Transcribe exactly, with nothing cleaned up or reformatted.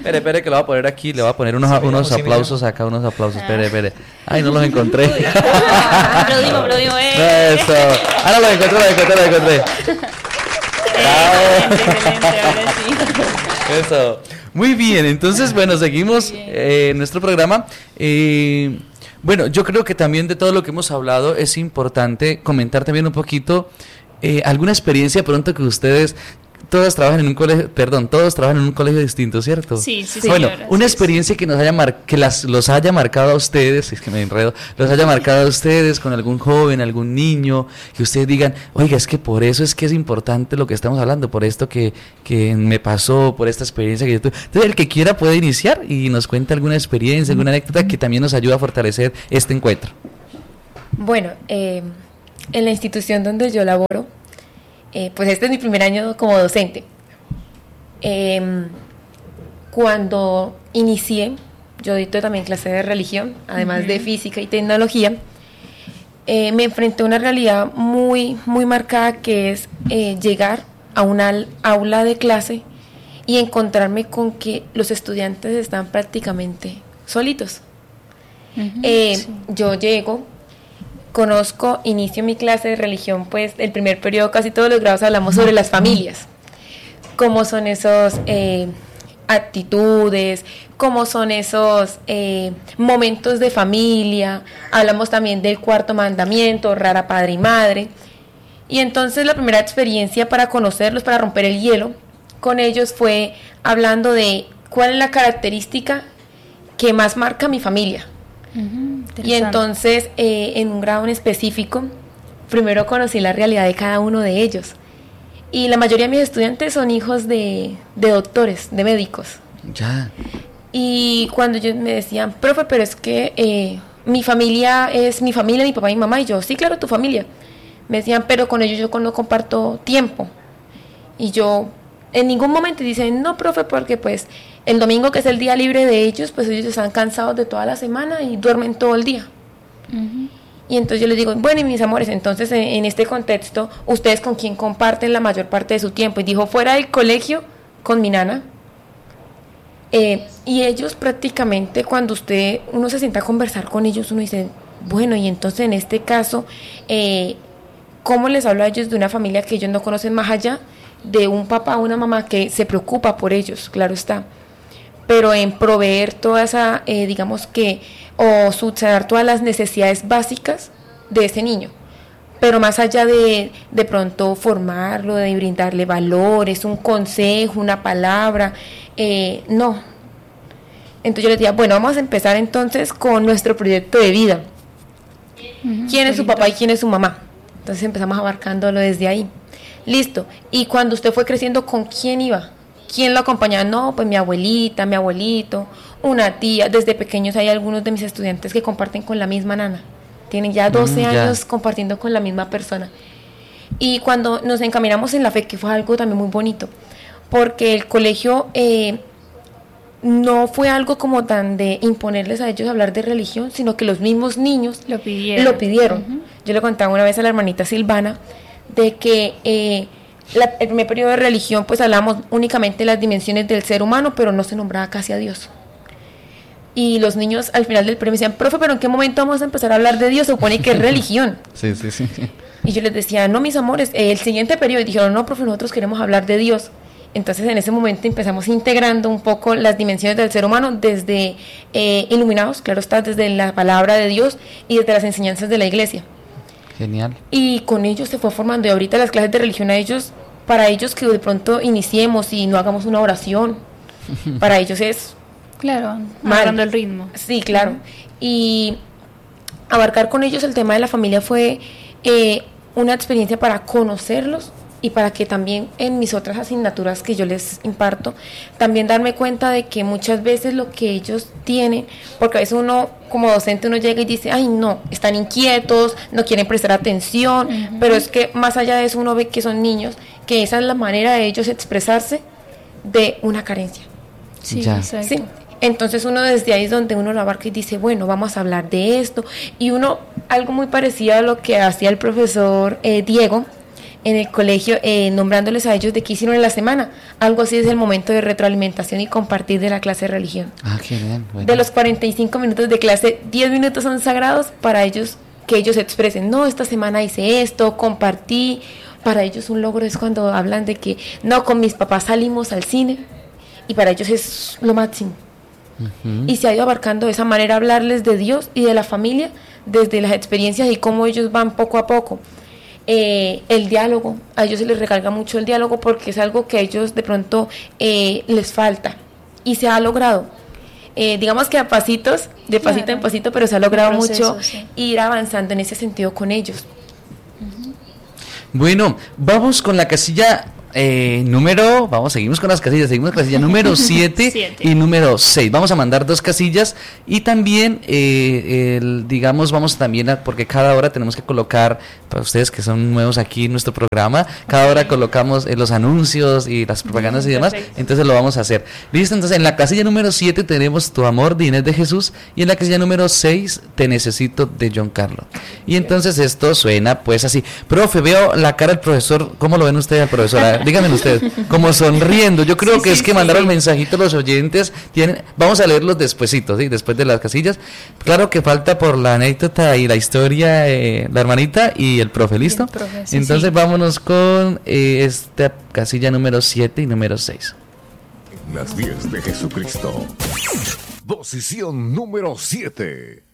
Espere, espere, que lo voy a poner aquí, le voy a poner unos, Sí, unos sí, aplausos acá, unos aplausos. Espere, espere. Ay, no los encontré. Aplaudimos, aplaudimos, eh. Eso. Ah, no, los encontré, los encontré, los encontré. Excelente, excelente, ahora sí. Eso. Muy bien, entonces, bueno, seguimos eh, en nuestro programa. Eh, bueno, yo creo que también de todo lo que hemos hablado es importante comentar también un poquito eh, alguna experiencia pronto que ustedes... Todos trabajan en un colegio, perdón, todos trabajan en un colegio distinto, ¿cierto? Sí, sí, sí. Bueno, señora, una sí, experiencia que nos haya mar que las los haya marcado a ustedes, es que me enredo, los haya marcado a ustedes con algún joven, algún niño, que ustedes digan, oiga, es que por eso es que es importante lo que estamos hablando, por esto que, que me pasó, por esta experiencia que yo tuve. Entonces, el que quiera puede iniciar y nos cuenta alguna experiencia, alguna anécdota que también nos ayuda a fortalecer este encuentro. Bueno, eh, en la institución donde yo laboro, Eh, pues este es mi primer año como docente. Eh, cuando inicié, yo dicto también clase de religión, además uh-huh. de física y tecnología, eh, me enfrenté a una realidad muy, muy marcada, que es eh, llegar a una aula de clase y encontrarme con que los estudiantes están prácticamente solitos. Uh-huh. Eh, sí. Yo llego, conozco, inicio mi clase de religión, pues el primer periodo, casi todos los grados hablamos sobre las familias, cómo son esos eh, actitudes, cómo son esos eh, momentos de familia, hablamos también del cuarto mandamiento, honrar a padre y madre, y entonces la primera experiencia para conocerlos, para romper el hielo con ellos, fue hablando de cuál es la característica que más marca mi familia. Uh-huh, y entonces eh, en un grado en específico primero conocí la realidad de cada uno de ellos, y la mayoría de mis estudiantes son hijos de, de doctores, de médicos. Ya. Y cuando ellos me decían, profe, pero es que eh, mi familia es mi familia, mi papá y mi mamá, y yo, sí, claro, tu familia. Me decían, pero con ellos yo no comparto tiempo. Y yo en ningún momento dicen, no, profe, porque pues el domingo, que es el día libre de ellos, pues ellos están cansados de toda la semana y duermen todo el día. Uh-huh. Y entonces yo les digo, bueno, y mis amores, entonces en, en este contexto, ¿ustedes con quién comparten la mayor parte de su tiempo? Y dijo, fuera del colegio, con mi nana. Eh, y ellos prácticamente, cuando usted, uno se sienta a conversar con ellos, uno dice, bueno, y entonces en este caso, eh, ¿cómo les hablo a ellos de una familia que ellos no conocen, más allá de un papá o una mamá que se preocupa por ellos? Claro está. Pero en proveer toda esa, eh, digamos que, o subsanar todas las necesidades básicas de ese niño. Pero más allá de de pronto formarlo, de brindarle valores, un consejo, una palabra, eh, no. Entonces yo les decía, bueno, vamos a empezar entonces con nuestro proyecto de vida. Uh-huh, ¿quién es su papá y quién es su mamá? Entonces empezamos abarcándolo desde ahí. Listo. Y cuando usted fue creciendo, ¿con quién iba? ¿Quién lo acompañaba? No, pues mi abuelita, mi abuelito, una tía. Desde pequeños hay algunos de mis estudiantes que comparten con la misma nana. Tienen ya doce mm, años ya. compartiendo con la misma persona. Y cuando nos encaminamos en la fe, que fue algo también muy bonito, porque el colegio eh, no fue algo como tan de imponerles a ellos hablar de religión, sino que los mismos niños lo pidieron. Lo pidieron. Uh-huh. Yo le contaba una vez a la hermanita Silvana de que eh, la, el primer periodo de religión, pues hablamos únicamente de las dimensiones del ser humano, pero no se nombraba casi a Dios. Y los niños al final del periodo me decían, profe, pero ¿en qué momento vamos a empezar a hablar de Dios? Se supone que es religión. Sí, sí, sí. Y yo les decía, no, mis amores, eh, el siguiente periodo, y dijeron, no, profe, nosotros queremos hablar de Dios. Entonces en ese momento empezamos integrando un poco las dimensiones del ser humano desde eh, iluminados, claro está, desde la palabra de Dios y desde las enseñanzas de la iglesia. Genial. Y con ellos se fue formando, y ahorita las clases de religión a ellos, para ellos que de pronto iniciemos y no hagamos una oración, para ellos es claro, agarrando el ritmo. Sí, claro. Uh-huh. Y abarcar con ellos el tema de la familia fue eh, una experiencia para conocerlos y para que también en mis otras asignaturas que yo les imparto, también darme cuenta de que muchas veces lo que ellos tienen, porque a veces uno como docente uno llega y dice, ay no, están inquietos, no quieren prestar atención, uh-huh. pero es que más allá de eso uno ve que son niños, que esa es la manera de ellos expresarse de una carencia. Sí, ya. Exacto. Sí. Entonces uno desde ahí es donde uno lo abarca y dice, bueno, vamos a hablar de esto, y uno, algo muy parecido a lo que hacía el profesor eh, Diego, en el colegio, eh, nombrándoles a ellos de qué hicieron en la semana. Algo así es el momento de retroalimentación y compartir de la clase de religión. Ah, qué bien. Bueno. De los cuarenta y cinco minutos de clase, diez minutos son sagrados para ellos, que ellos expresen, no, esta semana hice esto, compartí. Para ellos un logro es cuando hablan de que, no, con mis papás salimos al cine, y para ellos es lo máximo. Uh-huh. Y se ha ido abarcando de esa manera hablarles de Dios y de la familia desde las experiencias y cómo ellos van poco a poco. Eh, el diálogo, a ellos se les recarga mucho el diálogo porque es algo que a ellos de pronto eh, les falta y se ha logrado. Eh, digamos que a pasitos, de pasito claro. en pasito, pero se ha logrado proceso, mucho sí. ir avanzando en ese sentido con ellos. Uh-huh. Bueno, vamos con la casilla eh, número, vamos, seguimos con las casillas, seguimos con la casilla número siete y número seis. Vamos a mandar dos casillas y también, eh, el, digamos, vamos también a, porque cada hora tenemos que colocar, para ustedes que son nuevos aquí en nuestro programa, cada hora colocamos eh, los anuncios y las propagandas y demás, perfecto. Entonces lo vamos a hacer. Listo, entonces en la casilla número siete tenemos Tu amor de Inés de Jesús y en la casilla número seis Te necesito de John Carlos. Y entonces esto suena pues así. Profe, veo la cara del profesor, ¿cómo lo ven ustedes al profesor? Díganme ustedes, como sonriendo. Yo creo sí, que sí, es que sí, mandaron sí. mensajitos los oyentes. Tienen, vamos a leerlos despuesito, ¿sí? Después de las casillas. Claro que falta por la anécdota y la historia, eh, la hermanita y el profe, ¿listo? El profe, sí, entonces sí. vámonos con eh, esta casilla número siete y número seis. Las diez de Jesucristo. Posición número siete.